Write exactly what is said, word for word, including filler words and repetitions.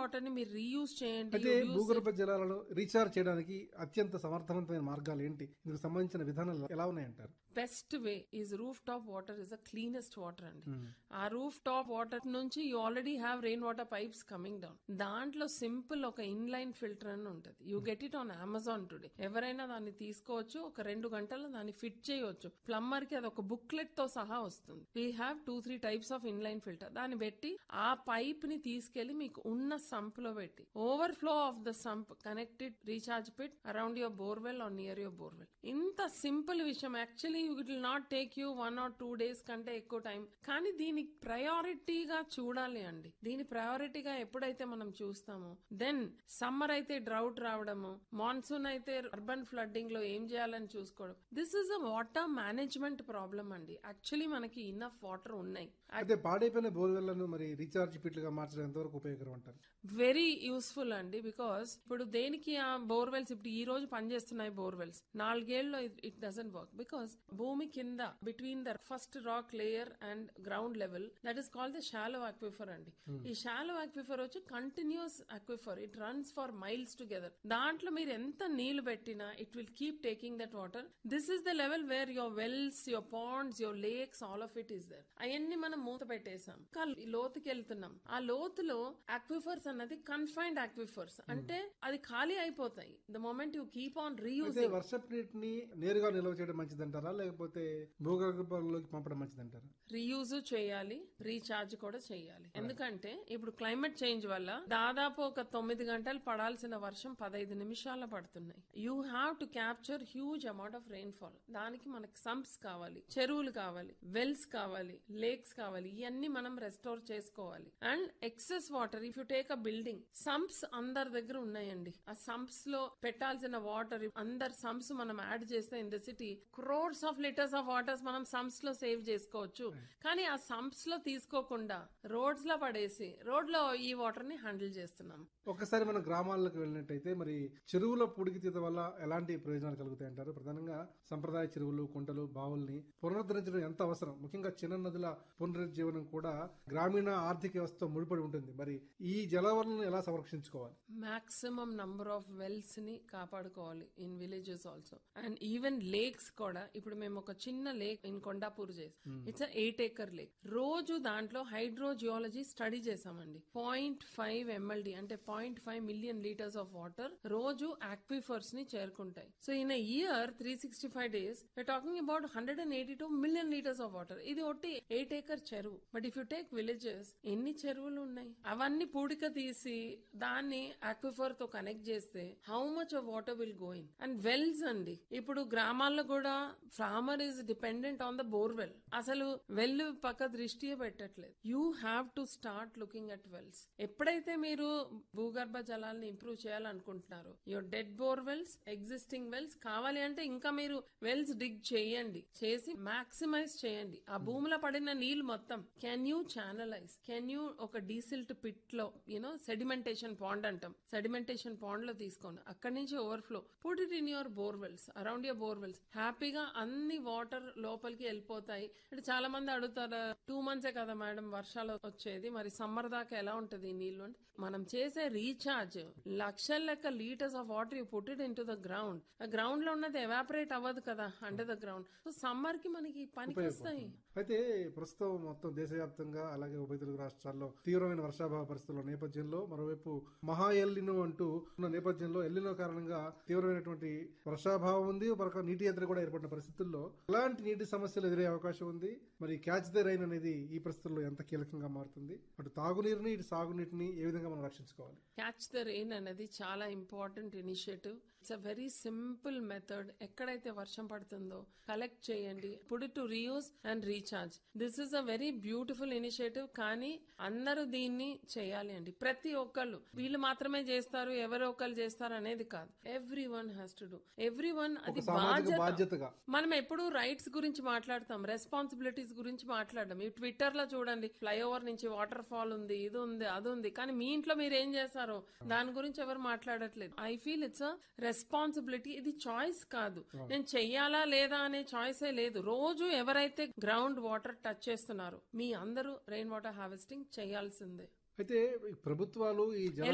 Water ని మీరు reuse చేయండి. అయితే భూగర్భ జలాలను రీఛార్జ్ చేయడానికి అత్యంత సమర్థవంతమైన మార్గాలు ఏంటి? ఇందుకు సంబంధించిన విధానాలు ఎలా ఉన్నాయంటారు? Best way is roof top water is the cleanest water అండి. ఆ రూఫ్ టాప్ వాటర్ నుంచి you already have rain water pipes coming down. దాంట్లో సింపుల్ ఒక ఇన్లైన్ ఫిల్టర్ అని ఉంటుంది. You get it on Amazon today. ఎవరైనా దాన్ని తీసుకోవచ్చు, ఒక రెండు గంటల్లో దాన్ని ఫిట్ చేయవచ్చు. ప్లంబర్ కి అది ఒక బుక్లెట్ తో సహా వస్తుంది. We have two three types of inline filter. దాన్ని పెట్టి ఆ పైప్ ని తీసుకెళ్లి మీకు ఉన్న సంప్ లో పెట్టి overflow of the sump connected recharge pit around your borewell or near your borewell. ఇంత సింపుల్ విషయం. Actually it will not take you one or two days కంటే ఎక్కువ టైం. కానీ దీని ప్రయారిటీగా చూడాలి అండి. దీని ప్రయారిటీగా ఎప్పుడైతే మనం చూస్తామో దెన్ సమ్మర్ అయితే డ్రౌట్ రావడము, మాన్సూన్ అయితే అర్బన్ ఫ్లడ్డింగ్ లో ఏం చేయాలని చూసుకోవడం. This is a water management problem అండి. యాక్చువల్లీ మనకి ఇన్నఫ్ వాటర్ ఉన్నాయి. అయితే పాడైపోయిన బోర్వెల్లను మరి రీఛార్జ్ పిట్లుగా మార్చడం ఎంతవరకు ఉపయోగకరం అంటారు? వెరీ యూస్ఫుల్ అండి. బికాస్ ఇప్పుడు దేనికి ఆ బోర్వెల్స్ ఇప్పుడు ఈ రోజు పనిచేస్తున్నాయి బోర్వెల్స్, నాలుగేళ్లలో ఇట్ డజంట్ వర్క్. బికాస్ భూమి కింద between the first rock layer and ground level that is called the shallow aquifer అండి. ఈ షాలో అక్విఫర్ వచ్చి continuous aquifer. It runs for miles together. దాంట్లో మీరు ఎంత నీళ్లు పెట్టినా it will keep taking that water. This is the level where your wells, your Pond's, your lakes, all of it is there. అవన్నీ మనం మూత పెట్టేసాం, లోతుకి వెళ్తున్నాం. ఆ లోతులో అక్విఫర్స్ అన్నది కన్ఫైన్డ్ అక్విఫర్స్ అంటే అది ఖాళీ అయిపోతాయి the moment you keep on reusing. వర్షపు నీటిని నేరుగా నిల్వ చేయడం మంచిదంటారా, లేకపోతే భూగర్భంలోకి పంపడం మంచిదంటారా? రీయూజ్ చేయాలి, రీఛార్జ్ కూడా చేయాలి. ఎందుకంటే ఇప్పుడు క్లైమేట్ చేంజ్ వల్ల దాదాపు ఒక తొమ్మిది గంటలు పడాల్సిన వర్షం పదహైదు నిమిషాల్లో పడుతున్నాయి. You have to capture huge amount of rain fall. దానికి మనకి సంప్స్ కావాలి, చెరువులు కావాలి, వెల్స్ కావాలి, లేక్స్ కావాలి. ఇవన్నీ మనం రెస్టోర్ చేసుకోవాలి. And excess water, if you take a building, sumps అందరి దగ్గర ఉన్నాయండి. ఆ సంప్స్ లో పెట్టాల్సిన వాటర్ అందరు సంప్స్ మనం యాడ్ చేస్తే in the city crores of litres of waters మనం సంప్స్ లో సేవ్ చేసుకోవచ్చు. కానీ ఆ సంప్స్ లో తీసుకోకుండా రోడ్స్ లో పడేసి రోడ్ లో ఈ వాటర్ ని హ్యాండిల్ చేస్తున్నాం. ఒకసారి మన గ్రామాలకు వెళ్ళినట్టయితే మరి చెరువుల పూడికితీత వల్ల ఎలాంటి ప్రయోజనాలు కలుగుతాయంటారు? ప్రధానంగా సంప్రదాయ చెరువులు, కుంటలు, బావుల్ని పునరుద్ధరించడం ఎంత అవసరం? ముఖ్యంగా చిన్న నదుల పునరుజ్జీవనం కూడా గ్రామీణ ఆర్థిక వ్యవస్థతో ముడిపడి ఉంటుంది. మరి ఈ జలవనరులను ఎలా సంరక్షించుకోవాలి? మాక్సిమం నంబర్ ఆఫ్ వెల్స్ ని కాపాడుకోవాలి in villages also. And even lakes కూడా. ఇప్పుడు మేము ఒక చిన్న లేక్ ఇన్ కొండాపూర్ చేసాం. It's eight acre lake. రోజు దాంట్లో హైడ్రో జియాలజీ స్టడీ చేసామండి. పాయింట్ ఫైవ్ ఎంఎల్డి అంటే point five million litres of water రోజు ఆక్విఫర్స్ ని చేరుకుంటాయి. So in a year three sixty five days we are talking about hundred and eighty two million litres of water. ఇది ఒకటి eight acre చెరువు. But if you take villages, ఎన్ని చెరువులు ఉన్నాయి? అవన్నీ పూడిక తీసి దాన్ని ఆక్విఫర్ తో కనెక్ట్ చేస్తే how much of water will go in. And wells అండి, ఇప్పుడు గ్రామాల్లో కూడా farmer is dependent on the borewell. అసలు వెల్ పక్క దృష్టియే పెట్టట్లేదు. You have to start looking at wells. ఎప్పుడైతే మీరు భూగర్భ జలాలను ఇంప్రూవ్ చేయాలనుకుంటున్నారు, your dead borewells, existing wells కావాలి అంటే ఇంకా మీరు వెల్స్ డిగ్ చేయండి, చేసి మాక్సిమైజ్ చేయండి. ఆ భూమిలో పడిన నీళ్లు మొత్తం can you channelise, can you ఒక డీసిల్ట్ పిట్ లో యూనో సెడిమెంటేషన్ పాండ్ అంటాం, సెడిమెంటేషన్ పాండ్ లో తీసుకోండి. అక్కడి నుంచి overflow put it in your borewells, around your borewells. హ్యాపీగా అన్ని వాటర్ లోపలికి వెళ్ళిపోతాయి. అంటే చాలా మంది అడుగుతారు, టూ మంత్సే కదా మేడం వర్షాలు వచ్చేది, మరి సమ్మర్ దాకా ఎలా ఉంటది ఈ నీళ్లు? మనం చేసే రీఛార్జ్ లక్షల లెక్క litres of water you put it in to the ground. ఆ గ్రౌండ్ లో ఉన్నది ఎవాపరేట్ అవ్వదు కదా under the ground. So summer కి మనకి పనికి వస్తాయి. అయితే ప్రస్తుతం మొత్తం దేశవ్యాప్తంగా అలాగే ఉభయ తెలుగు రాష్ట్రాల్లో తీవ్రమైన వర్షాభావ పరిస్థితుల నేపథ్యంలో మరోవైపు మహా ఎల్లినో అంటూ ఉన్న నేపథ్యంలో ఎల్లినో కారణంగా తీవ్రమైనటువంటి వర్షాభావం ఉంది. ఒక నీటి ఎద్దడి కూడా ఏర్పడిన పరిస్థితుల్లో ఎలాంటి నీటి సమస్యలు ఎదురయ్యే అవకాశం ఉంది? మరి క్యాచ్ ద రైన్ అనేది ఈ పరిస్థితుల్లో ఎంత కీలకంగా మారుతుంది? అటు తాగునీరుని ఇటు సాగునీటిని ఏ విధంగా మనం రక్షించుకోవాలి? క్యాచ్ ద రెయిన్ అనేది చాలా important initiative. It's a very simple method. ఎక్కడైతే వర్షం పడుతుందో కలెక్ట్ చేయండి, put it to reuse and recharge. This is a very beautiful initiative. కానీ అందరూ దీన్ని చేయాలి అండి. ప్రతి ఒక్కళ్ళు వీళ్ళు మాత్రమే చేస్తారు, ఎవరో ఒకళ్ళు చేస్తారు అనేది కాదు. Every one has to do. Every one అది బాధ్యత. మనం ఎప్పుడు రైట్స్ గురించి మాట్లాడతాం, రెస్పాన్సిబిలిటీస్ గురించి మాట్లాడడం. ఈ ట్విట్టర్ లో చూడండి, ఫ్లైఓవర్ నుంచి వాటర్ ఫాల్ ఉంది, ఇది ఉంది, అది ఉంది. కానీ మీ ఇంట్లో మీరు ఏం చేస్తారో దాని గురించి ఎవరు మాట్లాడట్లేదు. I feel it's a responsibility. ఇది చాయిస్ కాదు. నేను చెయ్యాలా లేదా అనే చాయిసే లేదు. రోజు ఎవరైతే గ్రౌండ్ వాటర్ టచ్ చేస్తున్నారో మీ అందరూ రెయిన్ వాటర్ హార్వెస్టింగ్ చేయాల్సిందే. అయితే ప్రభుత్వాలు ఈ